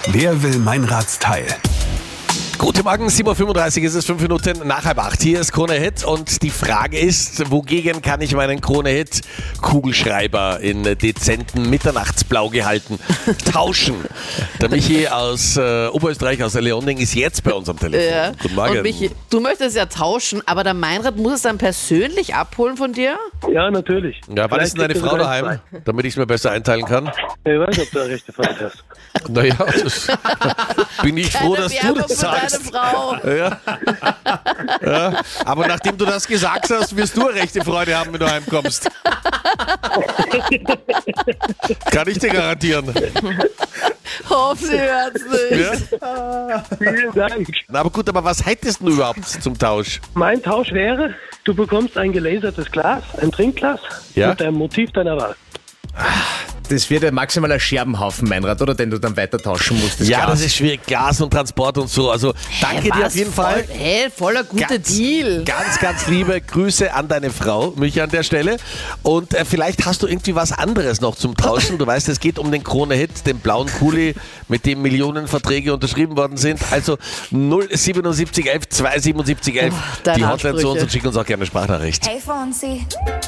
Wer will Meinradsteil? Guten Morgen, 7.35 Uhr ist es, 5 Minuten nach 7:30. Hier ist Krone Hit und die Frage ist, wogegen kann ich meinen Krone Hit Kugelschreiber in dezenten Mitternachtsblau gehalten tauschen? Der Michi aus Oberösterreich, aus Leonding, ist jetzt bei uns am Telefon. Ja. Guten Morgen. Und Michi, du möchtest ja tauschen, aber der Meinrad muss es dann persönlich abholen von dir? Ja, natürlich. Ja, wann ist denn deine Frau daheim, damit ich es mir besser einteilen kann? Ich weiß nicht, ob du eine rechte Frage hast. Naja, bin ich froh, dass du das sagst. Deine Frau. Ja. Ja. Aber nachdem du das gesagt hast, wirst du eine rechte Freude haben, wenn du heimkommst. Kann ich dir garantieren. Hoffe, sie hört's nicht. Ja? Vielen Dank. Na, aber gut, aber was hättest du überhaupt zum Tausch? Mein Tausch wäre, du bekommst ein gelasertes Glas, ein Trinkglas Ja? mit einem Motiv deiner Wahl. Das wird ja maximal ein Scherbenhaufen, Meinrad, oder? Den du dann weiter tauschen musst. Ja, Glas. das ist schwierig. Glas und Transport und so. Also danke dir auf jeden Fall. Voller guter Deal. Ganz liebe Grüße an deine Frau, mich an der Stelle. Und vielleicht hast du irgendwie was anderes noch zum Tauschen. Du weißt, es geht um den Krone-Hit, den blauen Kuli, mit dem Millionen Verträge unterschrieben worden sind. Also 07711 27711, die deine Hotline zu uns Ansprüche. und schick uns auch gerne eine Sprachnachricht. Hey Fonsi.